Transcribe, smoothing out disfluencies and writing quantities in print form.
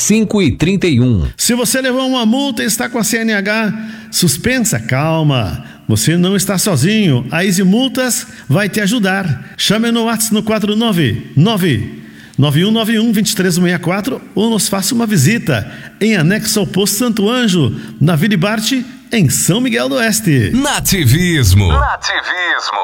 5h31. Se você levou uma multa e está com a CNH suspensa, calma. Você não está sozinho. A Easy Multas vai te ajudar. Chame no WhatsApp no 499-9191-2364 ou nos faça uma visita em anexo ao Posto Santo Anjo, na Vila Bart, em São Miguel do Oeste. Nativismo.